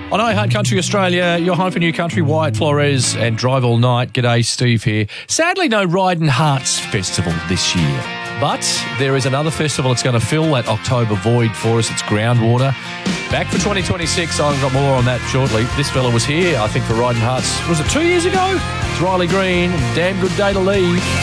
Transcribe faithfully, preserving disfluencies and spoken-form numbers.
On iHeart Country Australia, your home for new country, Wyatt Flores and Drive All Night. G'day, Steve here. Sadly, no Riding Hearts Festival this year. But there is another festival that's going to fill that October void for us. It's Groundwater. Back for twenty twenty-six. I've got more on that shortly. This fella was here, I think, for Riding Hearts. Was it two years ago? It's Riley Green. Damn good day to leave.